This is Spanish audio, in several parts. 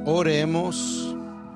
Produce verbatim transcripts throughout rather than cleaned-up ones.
Oremos.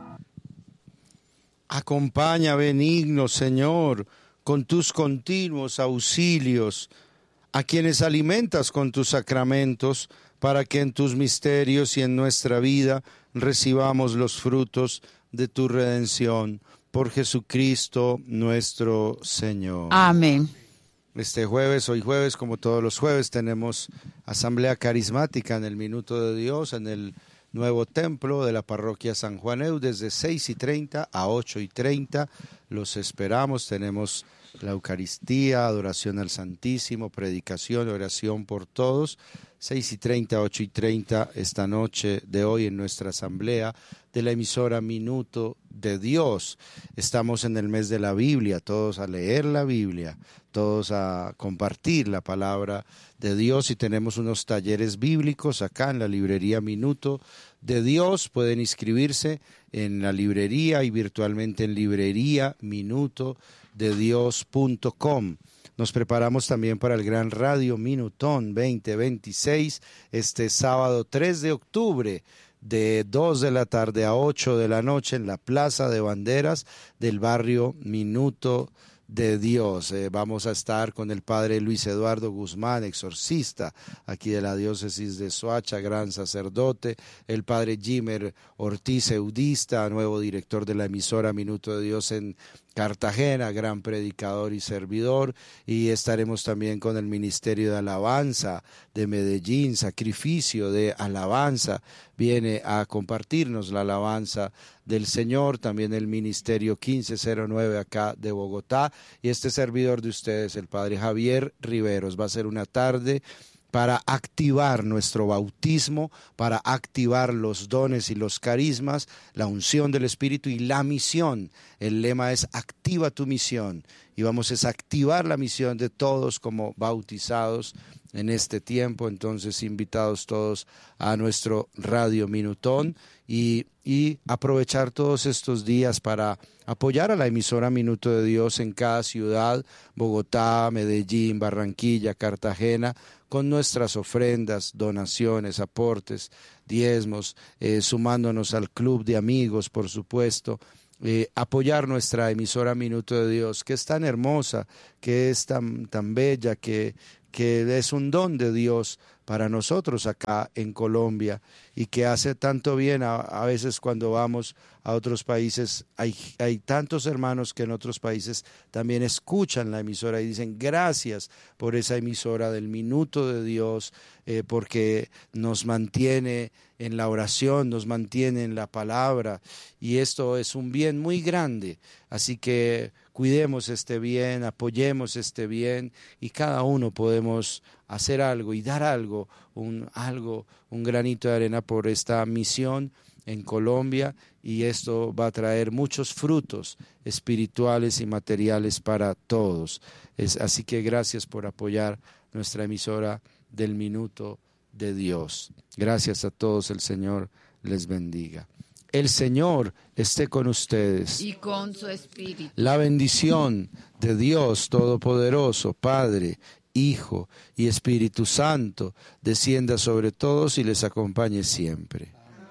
Acompaña, benigno Señor, con tus continuos auxilios, a quienes alimentas con tus sacramentos, para que en tus misterios y en nuestra vida recibamos los frutos de tu redención. Por Jesucristo nuestro Señor. Amén. Este jueves, hoy jueves, como todos los jueves, tenemos asamblea carismática en el Minuto de Dios, en el nuevo templo de la parroquia San Juan Eudes, desde seis y treinta a ocho y treinta. Los esperamos. Tenemos la Eucaristía, adoración al Santísimo, predicación, oración por todos. seis y treinta, ocho y treinta esta noche de hoy en nuestra asamblea de la emisora Minuto de Dios. Estamos en el mes de la Biblia, todos a leer la Biblia, todos a compartir la palabra de Dios, y tenemos unos talleres bíblicos acá en la librería Minuto de Dios. Pueden inscribirse en la librería y virtualmente en librería minuto de dios punto com. Nos preparamos también para el Gran Radio Minutón veinte veintiséis este sábado tres de octubre, de dos de la tarde a ocho de la noche en la Plaza de Banderas del barrio Minuto de Dios. Eh, vamos a estar con el padre Luis Eduardo Guzmán, exorcista aquí de la diócesis de Soacha, gran sacerdote, el padre Jimer Ortiz Eudista, nuevo director de la emisora Minuto de Dios en Cartagena, gran predicador y servidor, y estaremos también con el Ministerio de Alabanza de Medellín, Sacrificio de Alabanza, viene a compartirnos la alabanza del Señor, también el Ministerio quince cero nueve acá de Bogotá, y este servidor de ustedes, el Padre Javier Riveros. Va a ser una tarde para activar nuestro bautismo, para activar los dones y los carismas, la unción del Espíritu y la misión. El lema es activa tu misión, y vamos a activar la misión de todos como bautizados en este tiempo. Entonces, invitados todos a nuestro Radio Minutón y, y aprovechar todos estos días para apoyar a la emisora Minuto de Dios en cada ciudad, Bogotá, Medellín, Barranquilla, Cartagena, con nuestras ofrendas, donaciones, aportes, diezmos, eh, sumándonos al club de amigos, por supuesto. Eh, apoyar nuestra emisora Minuto de Dios, que es tan hermosa, que es tan, tan bella, que, que es un don de Dios para nosotros acá en Colombia, y que hace tanto bien. A, a veces cuando vamos a otros países, hay, hay tantos hermanos que en otros países también escuchan la emisora y dicen gracias por esa emisora del Minuto de Dios, eh, porque nos mantiene en la oración, nos mantiene en la palabra, y esto es un bien muy grande. Así que cuidemos este bien, apoyemos este bien, y cada uno podemos hacer algo y dar algo, un, algo, un granito de arena por esta misión en Colombia, y esto va a traer muchos frutos espirituales y materiales para todos. Es, así que gracias por apoyar nuestra emisora del Minuto de Dios. Gracias a todos, el Señor les bendiga. El Señor esté con ustedes. Y con su espíritu. La bendición de Dios Todopoderoso, Padre, Hijo y Espíritu Santo, descienda sobre todos y les acompañe siempre.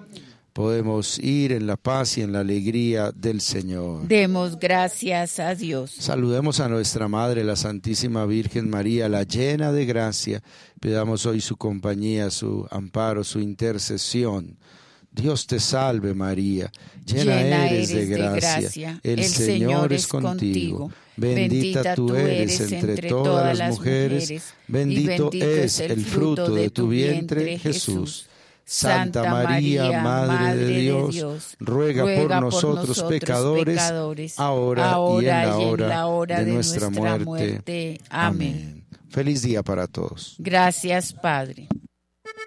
Podemos ir en la paz y en la alegría del Señor. Demos gracias a Dios. Saludemos a nuestra Madre, la Santísima Virgen María, la llena de gracia. Pidamos hoy su compañía, su amparo, su intercesión. Dios te salve María, llena, llena eres, eres de gracia, de gracia. El, El Señor, Señor es contigo. contigo. Bendita, Bendita tú eres entre todas las mujeres, mujeres bendito, bendito es el fruto de tu vientre, Jesús. Santa María, Madre de Dios, Dios ruega, ruega por nosotros, nosotros pecadores, pecadores ahora, ahora y en la hora, y en la hora de, de nuestra, nuestra muerte. muerte. Amén. Amén. Feliz día para todos. Gracias, Padre.